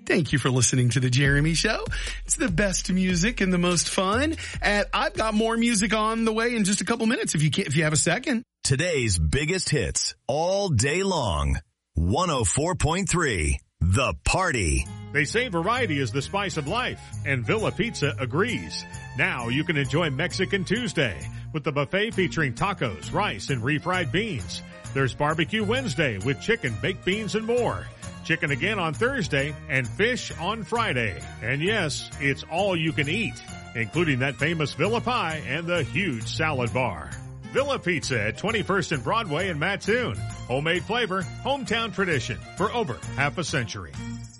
Thank you for listening to The Jeremy Show. It's the best music and the most fun. And I've got more music on the way in just a couple minutes if you have a second. Today's biggest hits all day long. 104.3 The Party. They say variety is the spice of life, and Villa Pizza agrees. Now you can enjoy Mexican Tuesday with the buffet featuring tacos, rice, and refried beans. There's Barbecue Wednesday with chicken, baked beans, and more. Chicken again on Thursday and fish on Friday. And yes, it's all you can eat, including that famous Villa Pie and the huge salad bar. Villa Pizza at 21st and Broadway in Mattoon. Homemade flavor, hometown tradition for over half a century.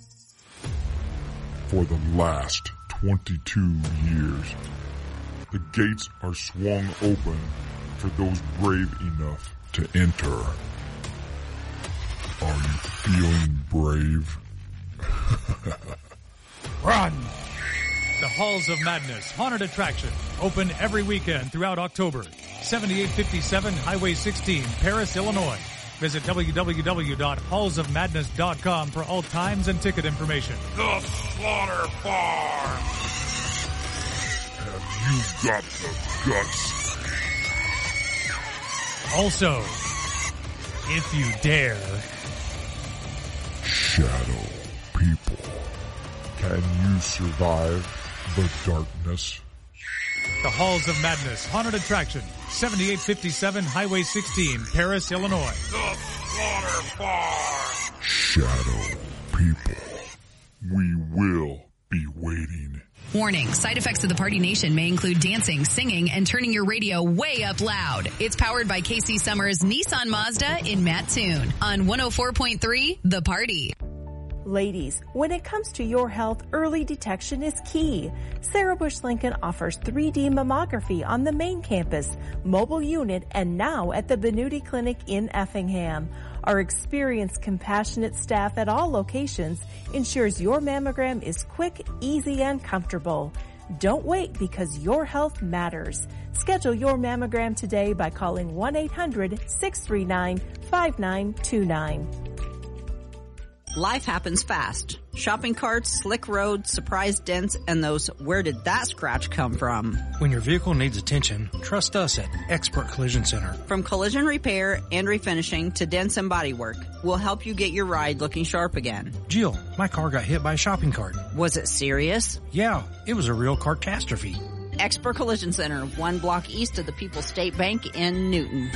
For the last 22 years, the gates are swung open for those brave enough to enter. Are you feeling brave? Run! The Halls of Madness Haunted Attraction, open every weekend throughout October. 7857 Highway 16, Paris, Illinois. Visit www.hallsofmadness.com for all times and ticket information. The Slaughter Farm! Have you got the guts? Also, if you dare, Shadow people, can you survive the darkness? the Halls of Madness Haunted Attraction, 7857 Highway 16, Paris, Illinois. The Slaughter Farm! Shadow people, we will be waiting. Warning, side effects of the Party Nation may include dancing, singing, and turning your radio way up loud. It's powered by KC Summers Nissan Mazda in Mattoon on 104.3 The Party. Ladies, when it comes to your health, early detection is key. Sarah Bush Lincoln offers 3D mammography on the main campus, mobile unit, and now at the Benuti Clinic in Effingham. Our experienced, compassionate staff at all locations ensures your mammogram is quick, easy, and comfortable. Don't wait because your health matters. Schedule your mammogram today by calling 1-800-639-5929. Life happens fast. Shopping carts, slick roads, surprise dents, and those where did that scratch come from? When your vehicle needs attention, trust us at Expert Collision Center. From collision repair and refinishing to dents and bodywork, we'll help you get your ride looking sharp again. Jill, my car got hit by a shopping cart. Was it serious? Yeah, it was a real catastrophe. Expert Collision Center, 1 block east of the People's State Bank in Newton.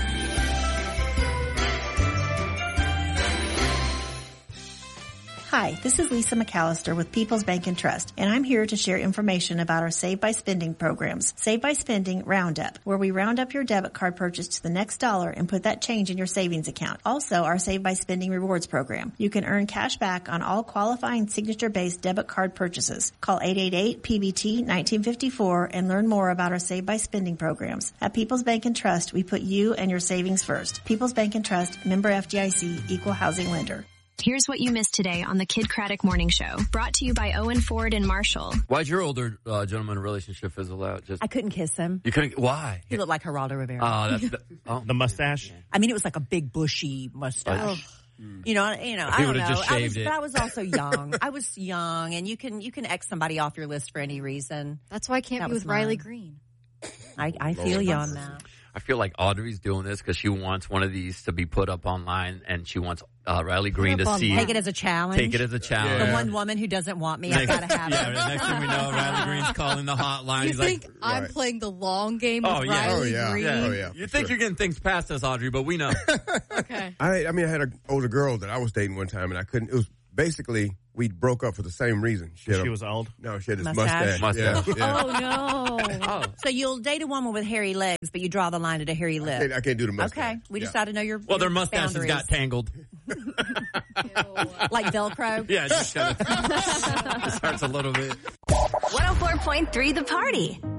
Hi, this is Lisa McAllister with People's Bank and Trust, and I'm here to share information about our Save by Spending programs. Save by Spending Roundup, where we round up your debit card purchase to the next dollar and put that change in your savings account. Also, our Save by Spending Rewards program. You can earn cash back on all qualifying signature-based debit card purchases. Call 888-PBT-1954 and learn more about our Save by Spending programs. At People's Bank and Trust, we put you and your savings first. People's Bank and Trust, member FDIC, equal housing lender. Here's what you missed today on the Kid Craddock Morning Show, brought to you by Owen Ford and Marshall. Why'd your older gentleman relationship fizzle out? I couldn't kiss him. You couldn't? Why? He looked like Geraldo Rivera. The mustache? I mean, it was like a big bushy mustache. You know, I don't know. But I was also young. I was young, and you can X somebody off your list for any reason. That's why I can't be with Riley Green. I feel you on that. I feel like Audrey's doing this because she wants one of these to be put up online, and she wants Riley Green to see. Take it as a challenge. Take it as a challenge. The one woman who doesn't want me, I gotta have it. Next thing we know, Riley Green's calling the hotline. You think I'm playing the long game with Riley Green? Yeah. You think you're getting things past us, Audrey, but we know. Okay. I had an older girl that I was dating one time, and I couldn't. It was basically we broke up for the same reason. She was old? No, she had this mustache. Mustache. Yeah. Oh no! So you'll date a woman with hairy legs, but you draw the line at a hairy lip. I can't do the mustache. Okay, we just got to know your their mustaches boundaries. got tangled. Like Velcro. Yeah, it just hurts a little bit. 104.3 The Party.